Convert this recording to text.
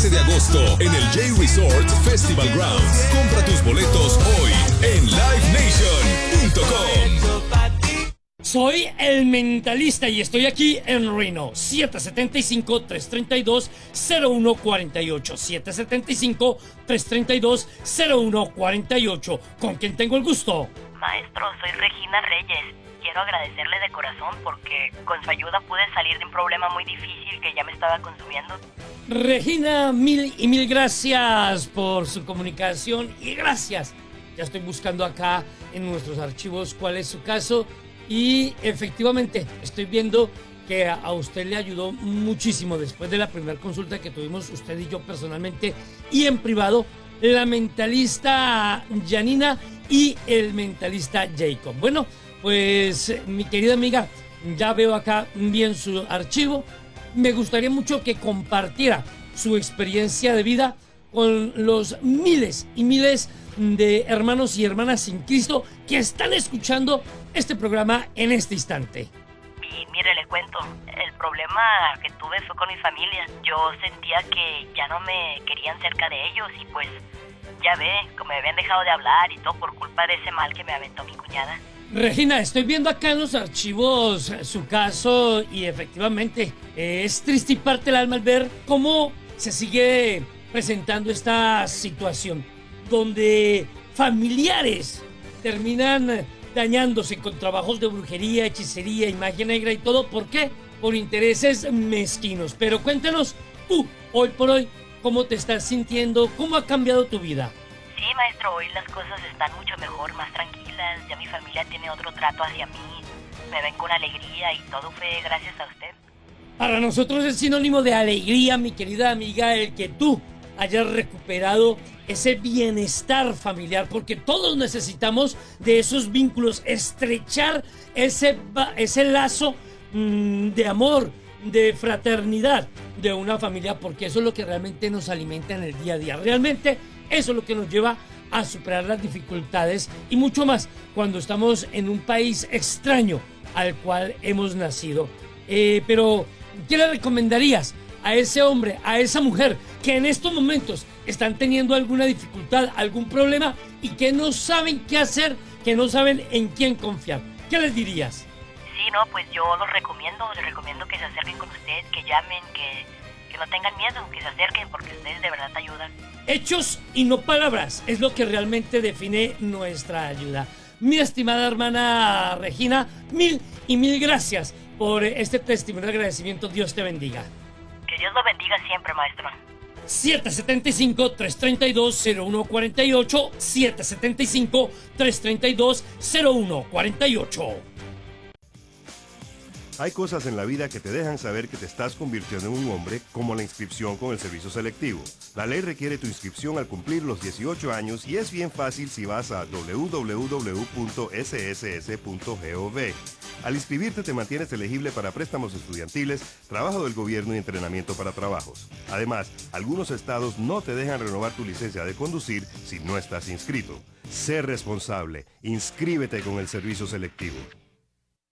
13 de agosto en el J Resort Festival Grounds. Compra tus boletos hoy en livenation.com. Soy el Mentalista y estoy aquí en Reno. 775-332-0148. 775-332-0148. ¿Con quién tengo el gusto? Maestro, soy Regina Reyes. Quiero agradecerle de corazón porque con su ayuda pude salir de un problema muy difícil que ya me estaba consumiendo. Regina, mil gracias por su comunicación y gracias. Ya estoy buscando acá en nuestros archivos cuál es su caso. Y efectivamente, estoy viendo que a usted le ayudó muchísimo después de la primera consulta que tuvimos usted y yo personalmente y en privado, la mentalista Janina y el mentalista Jacob. Bueno, pues mi querida amiga, ya veo acá bien su archivo. Me gustaría mucho que compartiera su experiencia de vida con los miles y miles de hermanos y hermanas en Cristo que están escuchando este programa en este instante. Y mire, le cuento, el problema que tuve fue con mi familia. Yo sentía que ya no me querían cerca de ellos y pues ya ve, como me habían dejado de hablar y todo por culpa de ese mal que me aventó mi cuñada. Regina, estoy viendo acá en los archivos su caso y efectivamente es triste y parte el alma al ver cómo se sigue presentando esta situación donde familiares terminan dañándose con trabajos de brujería, hechicería, magia negra y todo. ¿Por qué? Por intereses mezquinos. Pero cuéntanos tú, hoy por hoy, ¿cómo te estás sintiendo? ¿Cómo ha cambiado tu vida? Sí, maestro, hoy las cosas están mucho mejor, más tranquilas. Ya mi familia tiene otro trato hacia mí. Me ven con alegría y todo fue gracias a usted. Para nosotros es sinónimo de alegría, mi querida amiga, el que tú hayas recuperado ese bienestar familiar, porque todos necesitamos de esos vínculos, estrechar ese lazo de amor, de fraternidad de una familia, porque eso es lo que realmente nos alimenta en el día a día. Realmente eso es lo que nos lleva a superar las dificultades y mucho más cuando estamos en un país extraño al cual hemos nacido. Pero, ¿qué le recomendarías a ese hombre, a esa mujer que en estos momentos están teniendo alguna dificultad, algún problema y que no saben qué hacer, que no saben en quién confiar? ¿Qué les dirías? Sí, no, pues yo les recomiendo que se acerquen con usted, que llamen, que no tengan miedo, que se acerquen porque ustedes de verdad ayudan. Hechos y no palabras es lo que realmente define nuestra ayuda. Mi estimada hermana Regina, mil gracias por este testimonio de agradecimiento. Dios te bendiga. Que Dios lo bendiga siempre, maestro. 775-332-0148. 775-332-0148. Hay cosas en la vida que te dejan saber que te estás convirtiendo en un hombre, como la inscripción con el servicio selectivo. La ley requiere tu inscripción al cumplir los 18 años y es bien fácil si vas a www.sss.gov. Al inscribirte te mantienes elegible para préstamos estudiantiles, trabajo del gobierno y entrenamiento para trabajos. Además, algunos estados no te dejan renovar tu licencia de conducir si no estás inscrito. Sé responsable, inscríbete con el servicio selectivo.